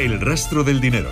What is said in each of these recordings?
El rastro del dinero.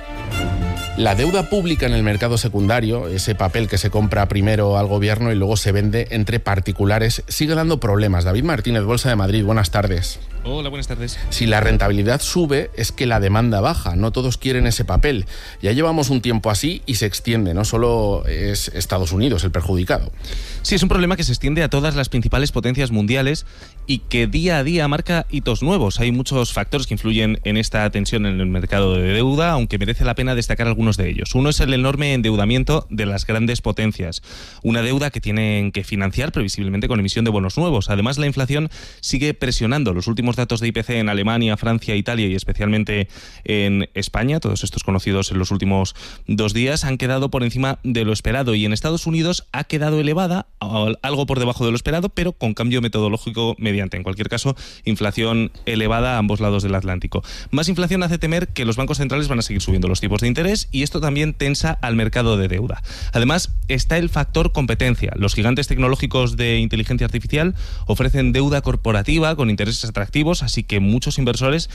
La deuda pública en el mercado secundario, ese papel que se compra primero al gobierno y luego se vende entre particulares, sigue dando problemas. David Martínez, Bolsa de Madrid, buenas tardes. Hola, buenas tardes. Si la rentabilidad sube, es que la demanda baja. No todos quieren ese papel. Ya llevamos un tiempo así y se extiende. No solo es Estados Unidos el perjudicado. Sí, es un problema que se extiende a todas las principales potencias mundiales y que día a día marca hitos nuevos. Hay muchos factores que influyen en esta tensión en el mercado de deuda, aunque merece la pena destacar algunos de ellos. Uno es el enorme endeudamiento de las grandes potencias. Una deuda que tienen que financiar previsiblemente con emisión de bonos nuevos. Además, la inflación sigue presionando. Los últimos datos de IPC en Alemania, Francia, Italia y especialmente en España, todos estos conocidos en los últimos 2 días, han quedado por encima de lo esperado, y en Estados Unidos ha quedado elevada, algo por debajo de lo esperado, pero con cambio metodológico mediante. En cualquier caso, inflación elevada a ambos lados del Atlántico. Más inflación hace temer que los bancos centrales van a seguir subiendo los tipos de interés, y esto también tensa al mercado de deuda. Además, está el factor competencia. Los gigantes tecnológicos de inteligencia artificial ofrecen deuda corporativa con intereses atractivos, así que muchos inversores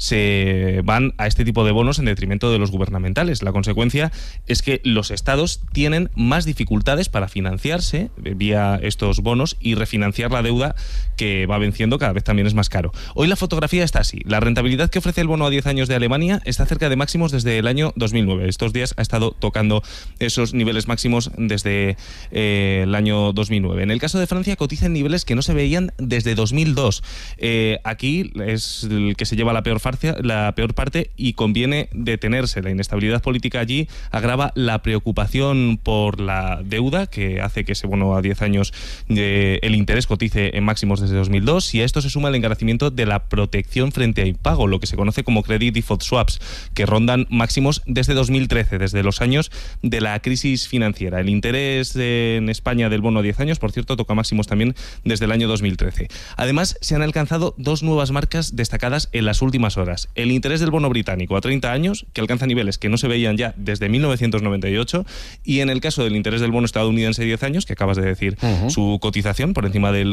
se van a este tipo de bonos en detrimento de los gubernamentales. La consecuencia es que los estados tienen más dificultades para financiarse vía estos bonos y refinanciar la deuda que va venciendo cada vez también es más caro. Hoy la fotografía está así. La rentabilidad que ofrece el bono a 10 años de Alemania está cerca de máximos desde el año 2009. Estos días ha estado tocando esos niveles máximos desde el año 2009. En el caso de Francia cotiza en niveles que no se veían desde 2002. Aquí es el que se lleva la peor parte y conviene detenerse. La inestabilidad política allí agrava la preocupación por la deuda, que hace que ese bono a 10 años el interés cotice en máximos desde 2002, y a esto se suma el encarecimiento de la protección frente a impago, lo que se conoce como credit default swaps, que rondan máximos desde 2013, desde los años de la crisis financiera. El interés en España del bono a 10 años, por cierto, toca máximos también desde el año 2013. Además, se han alcanzado 2 nuevas marcas destacadas en las últimas horas. El interés del bono británico a 30 años, que alcanza niveles que no se veían ya desde 1998, y en el caso del interés del bono estadounidense de 10 años, que acabas de decir, su cotización por encima del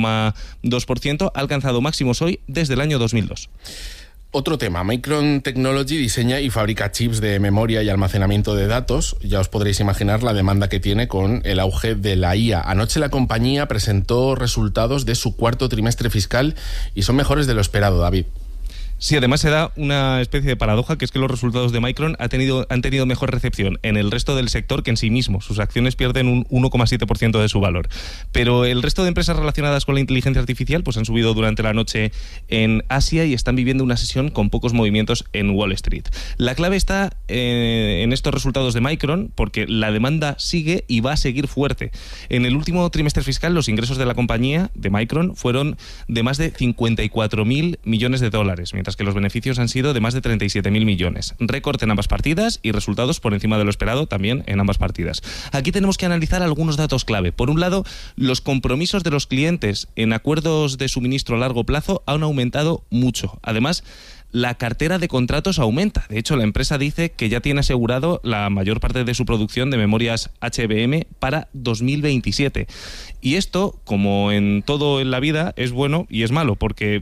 5,2%, ha alcanzado máximos hoy desde el año 2002. Otro tema, Micron Technology diseña y fabrica chips de memoria y almacenamiento de datos. Ya os podréis imaginar la demanda que tiene con el auge de la IA. Anoche la compañía presentó resultados de su cuarto trimestre fiscal y son mejores de lo esperado, David. Sí, además se da una especie de paradoja, que es que los resultados de Micron han tenido mejor recepción en el resto del sector que en sí mismo. Sus acciones pierden un 1,7% de su valor. Pero el resto de empresas relacionadas con la inteligencia artificial pues han subido durante la noche en Asia y están viviendo una sesión con pocos movimientos en Wall Street. La clave está en estos resultados de Micron, porque la demanda sigue y va a seguir fuerte. En el último trimestre fiscal, los ingresos de la compañía, de Micron, fueron de más de 54.000 millones de dólares, mientras que los beneficios han sido de más de 37.000 millones. Récord en ambas partidas y resultados por encima de lo esperado también en ambas partidas. Aquí tenemos que analizar algunos datos clave. Por un lado, los compromisos de los clientes en acuerdos de suministro a largo plazo han aumentado mucho. Además, la cartera de contratos aumenta. De hecho, la empresa dice que ya tiene asegurado la mayor parte de su producción de memorias HBM para 2027. Y esto, como en todo en la vida, es bueno y es malo, porque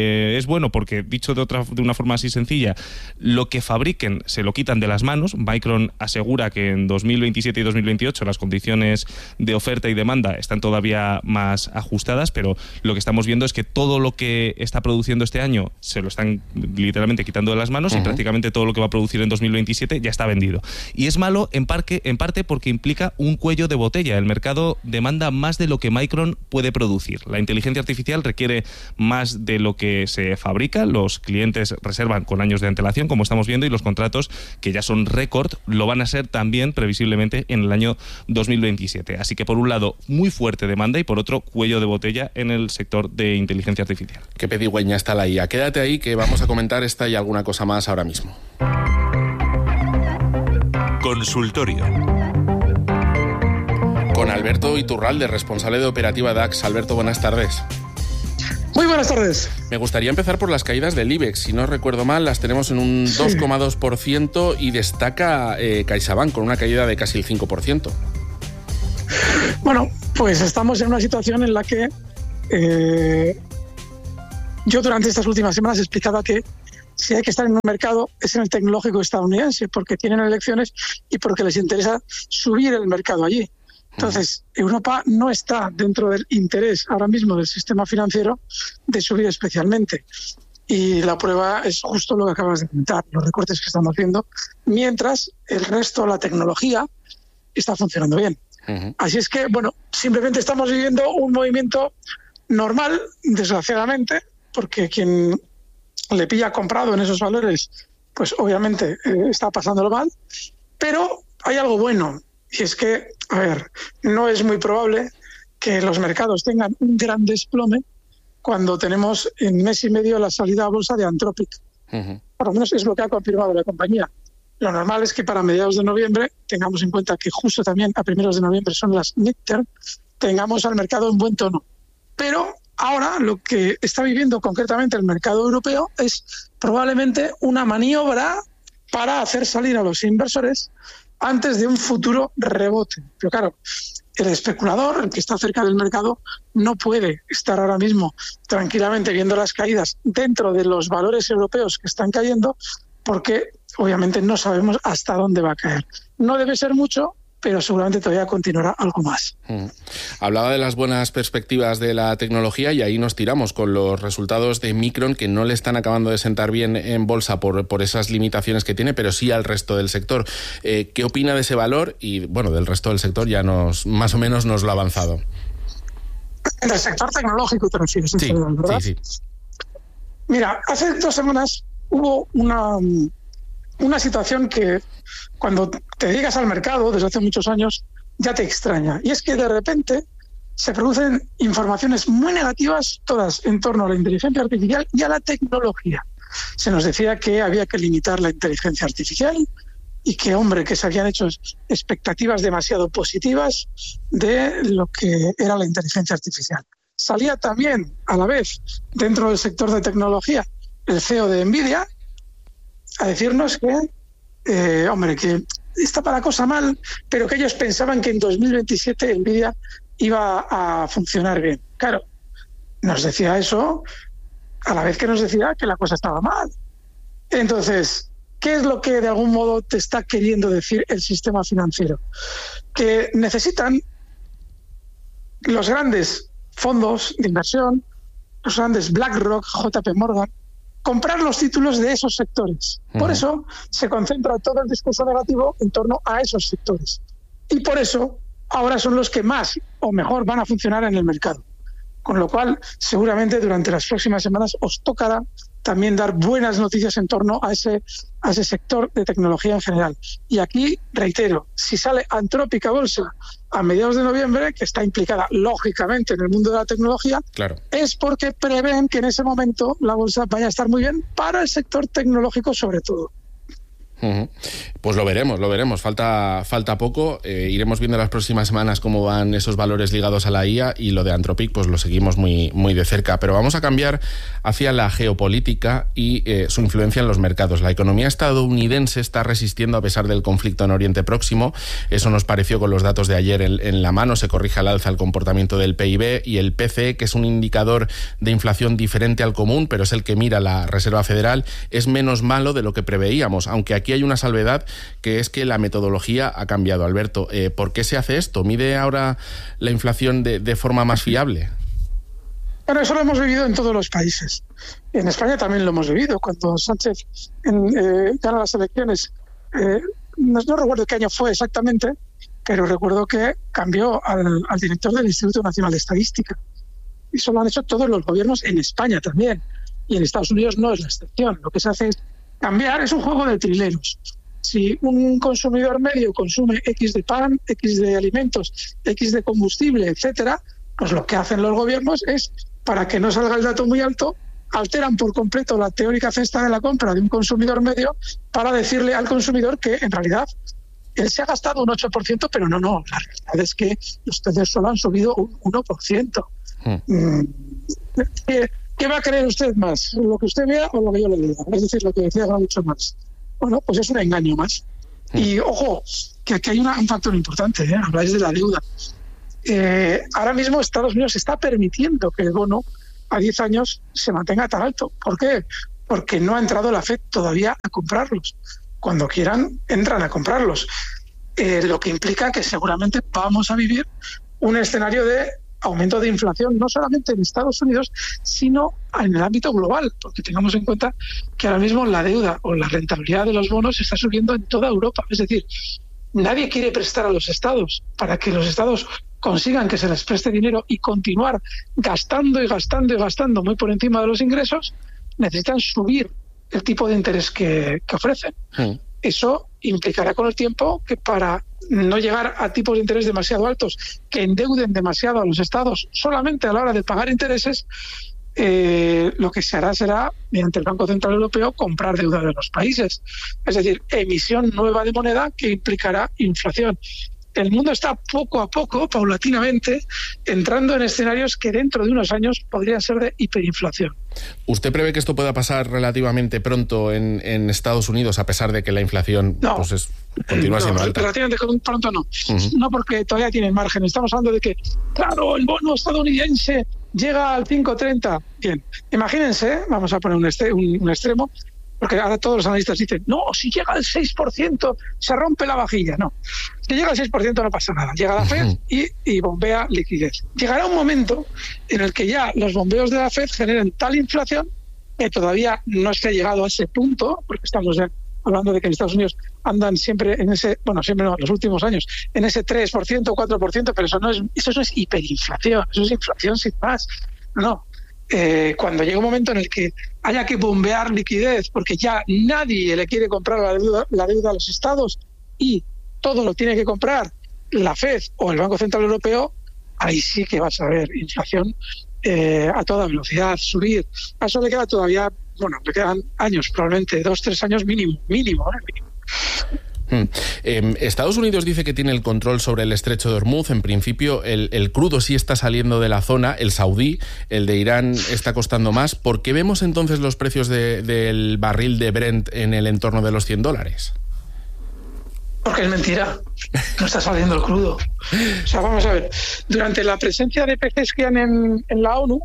dicho de una forma así sencilla, lo que fabriquen se lo quitan de las manos. Micron asegura que en 2027 y 2028 las condiciones de oferta y demanda están todavía más ajustadas, pero lo que estamos viendo es que todo lo que está produciendo este año se lo están literalmente quitando de las manos, y prácticamente todo lo que va a producir en 2027 ya está vendido. Y es malo en parte porque implica un cuello de botella. El mercado demanda más de lo que Micron puede producir. La inteligencia artificial requiere más de lo que se fabrica. Los clientes reservan con años de antelación, como estamos viendo, y los contratos, que ya son récord, lo van a ser también previsiblemente en el año 2027. Así que por un lado, muy fuerte demanda, y por otro, cuello de botella en el sector de inteligencia artificial. Qué pedigüeña está la IA. Quédate ahí, que vamos a comentar esta y alguna cosa más ahora mismo. Consultorio. Con Alberto Iturralde, responsable de operativa DAX. Alberto, buenas tardes. Muy buenas tardes. Me gustaría empezar por las caídas del IBEX. Si no recuerdo mal, las tenemos en un 2,2% y destaca CaixaBank con una caída de casi el 5%. Bueno, pues estamos en una situación en la que yo durante estas últimas semanas explicaba que si hay que estar en un mercado es en el tecnológico estadounidense, porque tienen elecciones y porque les interesa subir el mercado allí. Entonces, Europa no está dentro del interés ahora mismo del sistema financiero de subir especialmente. Y la prueba es justo lo que acabas de comentar, los recortes que están haciendo, mientras el resto, la tecnología, está funcionando bien. Así es que, bueno, simplemente estamos viviendo un movimiento normal, desgraciadamente, porque quien le pilla comprado en esos valores, pues obviamente está pasándolo mal, pero hay algo bueno, y es que, a ver, no es muy probable que los mercados tengan un gran desplome cuando tenemos en mes y medio la salida a bolsa de Anthropic. Por lo menos es lo que ha confirmado la compañía. Lo normal es que para mediados de noviembre, tengamos en cuenta que justo también a primeros de noviembre son las midterm, tengamos al mercado en buen tono. Pero ahora lo que está viviendo concretamente el mercado europeo es probablemente una maniobra para hacer salir a los inversores antes de un futuro rebote. Pero claro, el especulador, el que está cerca del mercado, no puede estar ahora mismo tranquilamente viendo las caídas dentro de los valores europeos que están cayendo, porque obviamente no sabemos hasta dónde va a caer. No debe ser mucho, pero seguramente todavía continuará algo más. Hablaba de las buenas perspectivas de la tecnología y ahí nos tiramos con los resultados de Micron, que no le están acabando de sentar bien en bolsa por esas limitaciones que tiene, pero sí al resto del sector. ¿Qué opina de ese valor? Y bueno, del resto del sector ya más o menos nos lo ha avanzado. Del sector tecnológico te refieres, sí, ¿verdad? Sí. Mira, hace 2 semanas hubo una situación que cuando te dedicas al mercado desde hace muchos años ya te extraña. Y es que de repente se producen informaciones muy negativas, todas en torno a la inteligencia artificial y a la tecnología. Se nos decía que había que limitar la inteligencia artificial y que, hombre, que se habían hecho expectativas demasiado positivas de lo que era la inteligencia artificial. Salía también, a la vez, dentro del sector de tecnología, el CEO de NVIDIA a decirnos que, hombre, que está para la cosa mal, pero que ellos pensaban que en 2027 NVIDIA iba a funcionar bien. Claro, nos decía eso a la vez que nos decía que la cosa estaba mal. Entonces, ¿qué es lo que de algún modo te está queriendo decir el sistema financiero? Que necesitan los grandes fondos de inversión, los grandes BlackRock, JP Morgan, comprar los títulos de esos sectores. Por eso se concentra todo el discurso negativo en torno a esos sectores. Y por eso ahora son los que más o mejor van a funcionar en el mercado. Con lo cual, seguramente durante las próximas semanas os tocará también dar buenas noticias en torno a ese sector de tecnología en general. Y aquí, reitero, si sale Anthropic a bolsa a mediados de noviembre, que está implicada lógicamente en el mundo de la tecnología, claro, es porque prevén que en ese momento la bolsa vaya a estar muy bien para el sector tecnológico sobre todo. Pues lo veremos. Falta poco. Iremos viendo las próximas semanas cómo van esos valores ligados a la IA, y lo de Anthropic pues lo seguimos muy, muy de cerca. Pero vamos a cambiar hacia la geopolítica y su influencia en los mercados. La economía estadounidense está resistiendo a pesar del conflicto en Oriente Próximo. Eso nos pareció con los datos de ayer en la mano. Se corrige al alza el comportamiento del PIB y el PCE, que es un indicador de inflación diferente al común, pero es el que mira la Reserva Federal, es menos malo de lo que preveíamos, aunque aquí hay una salvedad, que es que la metodología ha cambiado. Alberto, ¿por qué se hace esto? ¿Mide ahora la inflación de forma más fiable? Bueno, eso lo hemos vivido en todos los países. En España también lo hemos vivido. Cuando Sánchez gana las elecciones, no recuerdo qué año fue exactamente, pero recuerdo que cambió al director del Instituto Nacional de Estadística. Y eso lo han hecho todos los gobiernos en España también. Y en Estados Unidos no es la excepción. Lo que se hace es cambiar, es un juego de trileros. Si un consumidor medio consume X de pan, X de alimentos, X de combustible, etcétera, pues lo que hacen los gobiernos es, para que no salga el dato muy alto, alteran por completo la teórica cesta de la compra de un consumidor medio para decirle al consumidor que en realidad él se ha gastado un 8%, pero no, la realidad es que los precios solo han subido un 1%. ¿Qué va a creer usted más? ¿Lo que usted vea o lo que yo le diga? Es decir, lo que decía mucho más. Bueno, pues es un engaño más. Y ojo, que aquí hay un factor importante, habláis de la deuda. Ahora mismo Estados Unidos está permitiendo que el bono a 10 años se mantenga tan alto. ¿Por qué? porque no ha entrado la FED todavía a comprarlos. Cuando quieran, entran a comprarlos. Lo que implica que seguramente vamos a vivir un escenario de aumento de inflación, no solamente en Estados Unidos, sino en el ámbito global, porque tengamos en cuenta que ahora mismo la deuda o la rentabilidad de los bonos está subiendo en toda Europa. Es decir, nadie quiere prestar a los estados. Para que los estados consigan que se les preste dinero y continuar gastando y gastando y gastando muy por encima de los ingresos, necesitan subir el tipo de interés que ofrecen. Eso implicará con el tiempo que para no llegar a tipos de interés demasiado altos que endeuden demasiado a los estados solamente a la hora de pagar intereses, lo que se hará será, mediante el Banco Central Europeo, comprar deuda de los países. Es decir, emisión nueva de moneda que implicará inflación. El mundo está poco a poco, paulatinamente, entrando en escenarios que dentro de unos años podrían ser de hiperinflación. ¿Usted prevé que esto pueda pasar relativamente pronto en Estados Unidos, a pesar de que la inflación continúa siendo alta? Relativamente pronto no. No, porque todavía tienen margen. Estamos hablando de que, claro, el bono estadounidense llega al 5,30. Bien, imagínense, vamos a poner un extremo, porque ahora todos los analistas dicen, no, si llega al 6% se rompe la vajilla. No, si llega al 6% no pasa nada. Llega la FED y bombea liquidez. Llegará un momento en el que ya los bombeos de la FED generen tal inflación que todavía no se ha llegado a ese punto, porque estamos ya hablando de que en Estados Unidos andan siempre en ese, siempre no, los últimos años, en ese 3%, 4%, pero eso no es hiperinflación, eso es inflación sin más. No. Cuando llegue un momento en el que haya que bombear liquidez porque ya nadie le quiere comprar la deuda a los estados y todo lo tiene que comprar la FED o el Banco Central Europeo, ahí sí que vas a ver inflación a toda velocidad, subir. A eso le queda todavía, le quedan años, probablemente 2-3 años mínimo. Estados Unidos dice que tiene el control sobre el estrecho de Hormuz. En principio, el crudo sí está saliendo de la zona, el saudí, el de Irán está costando más. ¿Por qué vemos entonces los precios del barril de Brent en el entorno de los $100? Porque es mentira, no está saliendo el crudo. O sea, vamos a ver, durante la presencia de Pezeshkian en la ONU,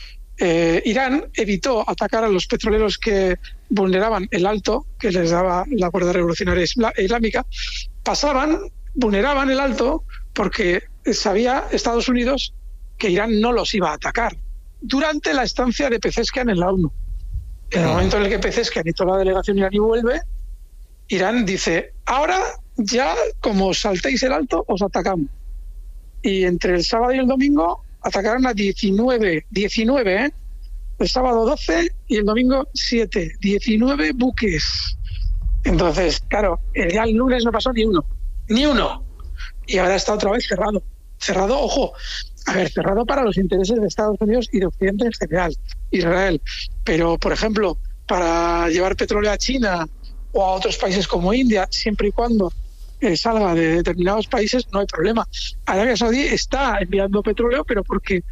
Irán evitó atacar a los petroleros que vulneraban el alto que les daba la Guardia Revolucionaria Islámica. Vulneraban el alto porque sabía Estados Unidos que Irán no los iba a atacar durante la estancia de Pezeshkian en la ONU. En el momento en el que Pezeshkian y toda la delegación iraní vuelve, Irán dice, ahora ya como saltéis el alto os atacamos. Y entre el sábado y el domingo atacaron a 19, el sábado 12 y el domingo 7, 19 buques. Entonces, claro, ya el lunes no pasó ni uno. Y ahora está otra vez cerrado. Cerrado, ojo, cerrado para los intereses de Estados Unidos y de Occidente en general, Israel. Pero, por ejemplo, para llevar petróleo a China o a otros países como India, siempre y cuando salga de determinados países, no hay problema. Arabia Saudí está enviando petróleo, pero porque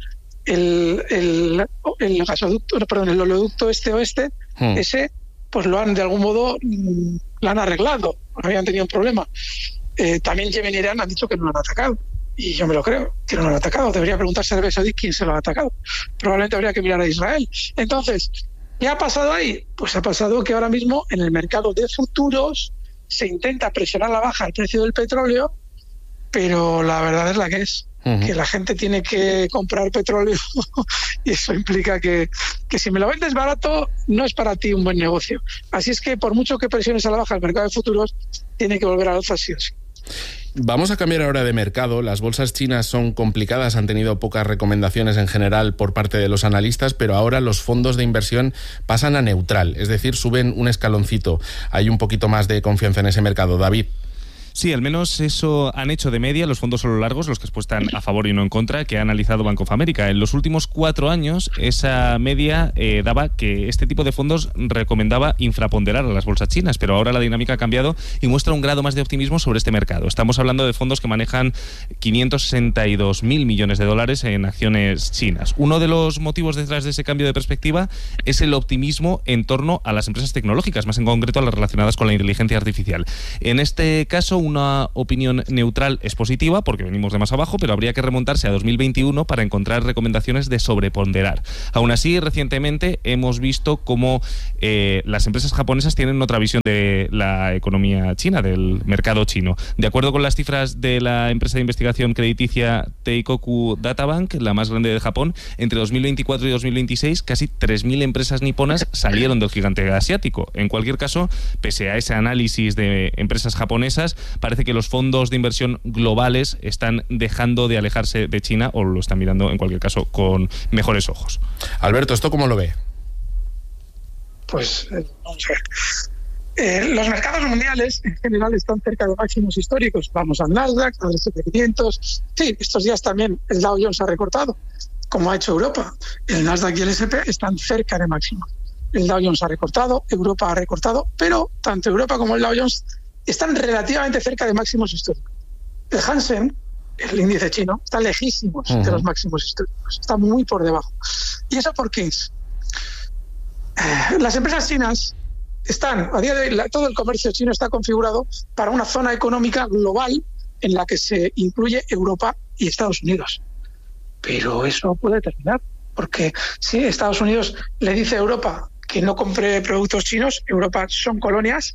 el oleoducto este-oeste, ese, pues lo han de algún modo lo han arreglado, habían tenido un problema. También Yemen y Irán han dicho que no lo han atacado, y yo me lo creo, que no lo han atacado. Debería preguntarse a Arabia Saudí quién se lo ha atacado. Probablemente habría que mirar a Israel. Entonces, ¿qué ha pasado ahí? Pues ha pasado que ahora mismo en el mercado de futuros se intenta presionar a la baja el precio del petróleo, pero la verdad es la que es, que la gente tiene que comprar petróleo y eso implica que si me lo vendes barato no es para ti un buen negocio. Así es que por mucho que presiones a la baja el mercado de futuros, tiene que volver a alza sí o sí. Vamos a cambiar ahora de mercado. Las bolsas chinas son complicadas, han tenido pocas recomendaciones en general por parte de los analistas, pero ahora los fondos de inversión pasan a neutral, es decir, suben un escaloncito. Hay un poquito más de confianza en ese mercado. David. Sí, al menos eso han hecho de media los fondos solo largos, los que están a favor y no en contra, que ha analizado Bank of America. En los últimos 4 años, esa media daba que este tipo de fondos recomendaba infraponderar a las bolsas chinas, pero ahora la dinámica ha cambiado y muestra un grado más de optimismo sobre este mercado. Estamos hablando de fondos que manejan 562.000 millones de dólares en acciones chinas. Uno de los motivos detrás de ese cambio de perspectiva es el optimismo en torno a las empresas tecnológicas, más en concreto a las relacionadas con la inteligencia artificial. En este caso, una opinión neutral es positiva, porque venimos de más abajo, pero habría que remontarse a 2021 para encontrar recomendaciones de sobreponderar. Aún así, recientemente hemos visto cómo las empresas japonesas tienen otra visión de la economía china, del mercado chino. De acuerdo con las cifras de la empresa de investigación crediticia Teikoku Databank, la más grande de Japón, entre 2024 y 2026 casi 3.000 empresas niponas salieron del gigante asiático. En cualquier caso, pese a ese análisis de empresas japonesas, parece que los fondos de inversión globales están dejando de alejarse de China, o lo están mirando en cualquier caso con mejores ojos. Alberto, ¿esto cómo lo ve? Pues vamos a ver. Los mercados mundiales en general están cerca de máximos históricos. Vamos al Nasdaq, al S&P 500. Sí, estos días también el Dow Jones ha recortado, como ha hecho Europa. El Nasdaq y el S&P están cerca de máximos. El Dow Jones ha recortado, Europa ha recortado, pero tanto Europa como el Dow Jones están relativamente cerca de máximos históricos. El Hansen, el índice chino, está lejísimos de los máximos históricos. Está muy por debajo. ¿Y eso por qué es? Las empresas chinas están, a día de hoy, todo el comercio chino está configurado para una zona económica global en la que se incluye Europa y Estados Unidos. Pero eso puede terminar, porque si Estados Unidos le dice a Europa que no compre productos chinos, Europa son colonias,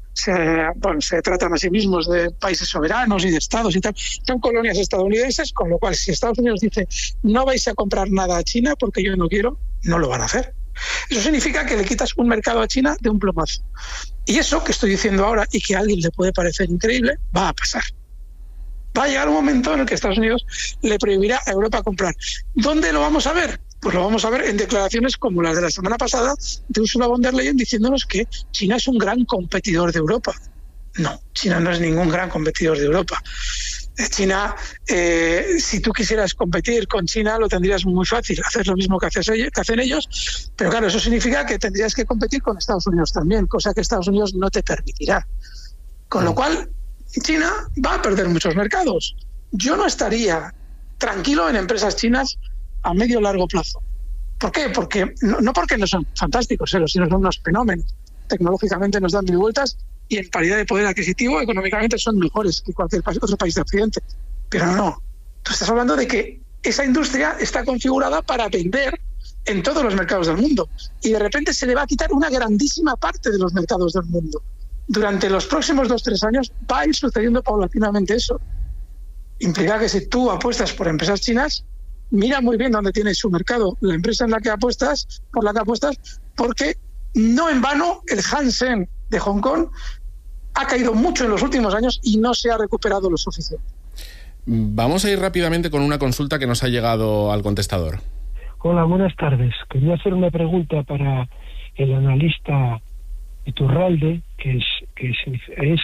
se tratan a sí mismos de países soberanos y de estados y tal, son colonias estadounidenses, con lo cual si Estados Unidos dice no vais a comprar nada a China porque yo no quiero, no lo van a hacer. Eso significa que le quitas un mercado a China de un plumazo. Y eso que estoy diciendo ahora y que a alguien le puede parecer increíble, va a pasar. Va a llegar un momento en el que Estados Unidos le prohibirá a Europa comprar. ¿Dónde lo vamos a ver? Pues lo vamos a ver en declaraciones como las de la semana pasada de Ursula von der Leyen diciéndonos que China es un gran competidor de Europa. No, China no es ningún gran competidor de Europa. China, si tú quisieras competir con China, lo tendrías muy fácil, hacer lo mismo que hacen ellos, pero claro, eso significa que tendrías que competir con Estados Unidos también, cosa que Estados Unidos no te permitirá. Con lo cual, China va a perder muchos mercados. Yo no estaría tranquilo en empresas chinas a medio o largo plazo. ¿Por qué? Porque no porque no son fantásticos, sino son unos fenómenos. Tecnológicamente nos dan mil vueltas y en paridad de poder adquisitivo económicamente son mejores que cualquier otro país de Occidente. Pero no, tú estás hablando de que esa industria está configurada para vender en todos los mercados del mundo y de repente se le va a quitar una grandísima parte de los mercados del mundo. Durante los próximos 2-3 años va a ir sucediendo paulatinamente eso. Implica que si tú apuestas por empresas chinas, mira muy bien dónde tiene su mercado la empresa en la que apuestas, porque no en vano el Hansen de Hong Kong ha caído mucho en los últimos años y no se ha recuperado lo suficiente. Vamos a ir rápidamente con una consulta que nos ha llegado al contestador. Hola, buenas tardes. Quería hacer una pregunta para el analista Iturralde, que es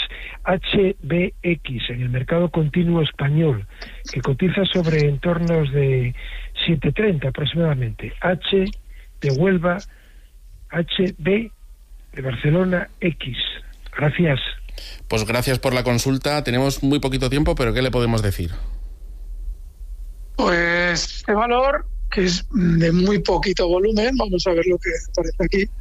HBX, en el mercado continuo español, que cotiza sobre entornos de 7.30 aproximadamente. H de Huelva, HB de Barcelona, X. Gracias. Pues gracias por la consulta. Tenemos muy poquito tiempo, pero ¿qué le podemos decir? Pues este valor, que es de muy poquito volumen, vamos a ver lo que aparece aquí.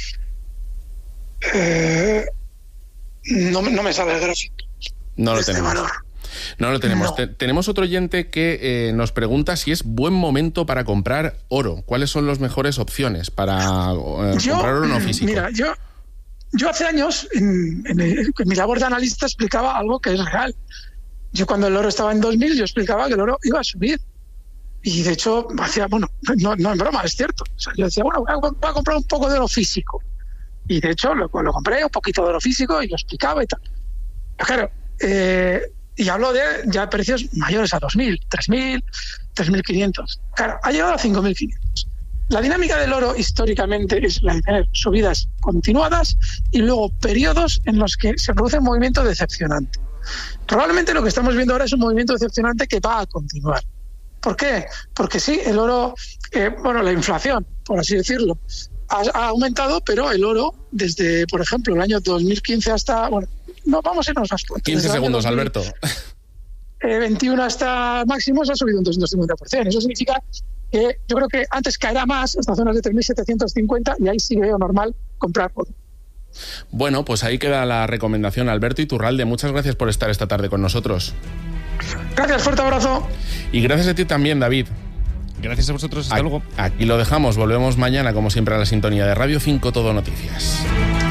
No me sale el gráfico. No lo este tenemos. Valor. No lo tenemos. No. Tenemos otro oyente que nos pregunta si es buen momento para comprar oro. ¿Cuáles son las mejores opciones para comprar oro no físico? Mira, yo hace años en mi labor de analista explicaba algo que es real. Yo cuando el oro estaba en 2000 yo explicaba que el oro iba a subir. Y de hecho, no en broma, es cierto. O sea, yo decía, bueno, voy a comprar un poco de oro físico. Y de hecho lo compré, un poquito de oro físico, y lo explicaba y tal. Pero claro, y hablo de ya precios mayores a 2.000, 3.000, 3.500. Claro, ha llegado a 5.500. La dinámica del oro históricamente es la de tener subidas continuadas y luego periodos en los que se produce un movimiento decepcionante. Probablemente lo que estamos viendo ahora es un movimiento decepcionante que va a continuar. ¿Por qué? Porque sí, el oro, la inflación, por así decirlo, ha aumentado, pero el oro desde, por ejemplo, el año 2015 hasta... no, vamos a irnos más pronto. 15 segundos, Alberto. 21 hasta máximos ha subido un 250%. Eso significa que yo creo que antes caerá más hasta zonas de 3.750 y ahí sí veo normal comprar oro. Bueno, pues ahí queda la recomendación. Alberto Iturralde, muchas gracias por estar esta tarde con nosotros. Gracias, fuerte abrazo. Y gracias a ti también, David. Gracias a vosotros, hasta luego. Aquí lo dejamos, volvemos mañana como siempre a la sintonía de Radio 5 Todo Noticias.